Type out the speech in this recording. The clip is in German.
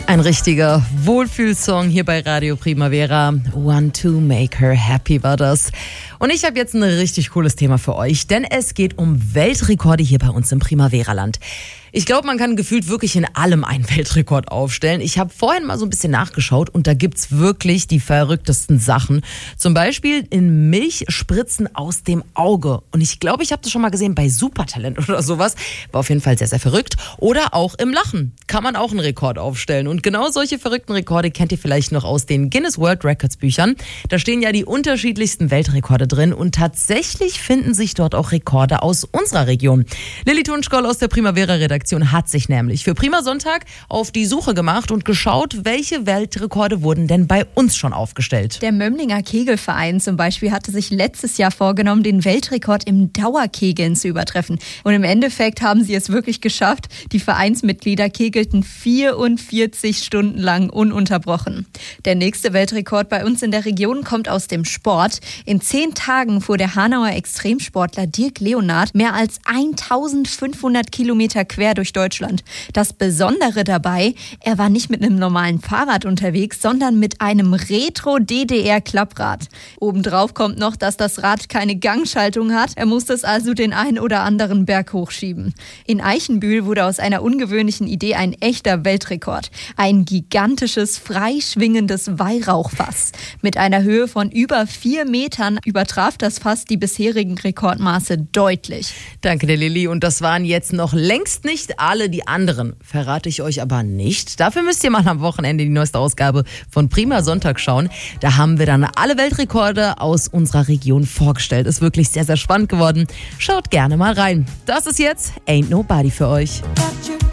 Ein richtiger Wohlfühlsong hier bei Radio Primavera. Want to make her happy war das. Und ich habe jetzt ein richtig cooles Thema für euch, denn es geht um Weltrekorde hier bei uns im Primavera-Land. Ich glaube, man kann gefühlt wirklich in allem einen Weltrekord aufstellen. Ich habe vorhin mal so ein bisschen nachgeschaut und da gibt's wirklich die verrücktesten Sachen. Zum Beispiel in Milchspritzen aus dem Auge. Und ich glaube, ich habe das schon mal gesehen bei Supertalent oder sowas. War auf jeden Fall sehr, sehr verrückt. Oder auch im Lachen kann man auch einen Rekord aufstellen. Und genau solche verrückten Rekorde kennt ihr vielleicht noch aus den Guinness World Records Büchern. Da stehen ja die unterschiedlichsten Weltrekorde drin und tatsächlich finden sich dort auch Rekorde aus unserer Region. Lilly Tunschkoll aus der Primavera-Redaktion hat sich nämlich für Prima Sonntag auf die Suche gemacht und geschaut, welche Weltrekorde wurden denn bei uns schon aufgestellt. Der Mömmlinger Kegelverein zum Beispiel hatte sich letztes Jahr vorgenommen, den Weltrekord im Dauerkegeln zu übertreffen. Und im Endeffekt haben sie es wirklich geschafft. Die Vereinsmitglieder kegelten 44 Stunden lang ununterbrochen. Der nächste Weltrekord bei uns in der Region kommt aus dem Sport. In 10 Tagen fuhr der Hanauer Extremsportler Dirk Leonard mehr als 1500 Kilometer quer durch Deutschland. Das Besondere dabei, er war nicht mit einem normalen Fahrrad unterwegs, sondern mit einem Retro-DDR-Klapprad. Obendrauf kommt noch, dass das Rad keine Gangschaltung hat. Er musste es also den ein oder anderen Berg hochschieben. In Eichenbühl wurde aus einer ungewöhnlichen Idee ein echter Weltrekord. Ein gigantisches, freischwingendes Weihrauchfass. Mit einer Höhe von über 4 Metern übertraf das Fass die bisherigen Rekordmaße deutlich. Danke der Lilly. Und das waren jetzt noch längst nicht alle, die anderen verrate ich euch aber nicht. Dafür müsst ihr mal am Wochenende die neueste Ausgabe von Prima Sonntag schauen. Da haben wir dann alle Weltrekorde aus unserer Region vorgestellt. Ist wirklich sehr, sehr spannend geworden. Schaut gerne mal rein. Das ist jetzt Ain't Nobody für euch.